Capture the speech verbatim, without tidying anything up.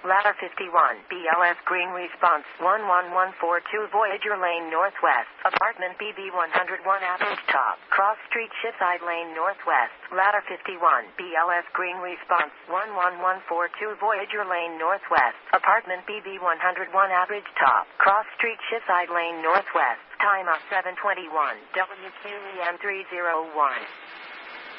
Ladder fifty-one, B L S Green Response, one one one four two Voyager Lane Northwest, Apartment B B one oh one Average Top, Cross Street Shipside Lane Northwest, Ladder fifty-one, B L S Green Response, one one one four two Voyager Lane Northwest, Apartment B B one oh one Average Top, Cross Street Shipside Lane Northwest, time of seven twenty-one, W Q E M three oh one.